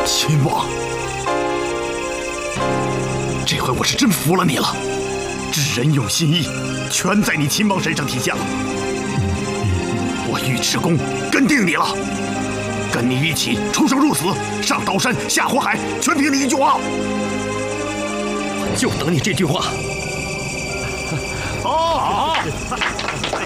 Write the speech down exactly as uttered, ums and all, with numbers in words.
秦王，这回我是真服了你了，知人用心意，全在你秦王身上体现了。我尉迟恭跟定你了，跟你一起出生入死，上刀山下火海，全凭你一句话。我就等你这句话。好，好。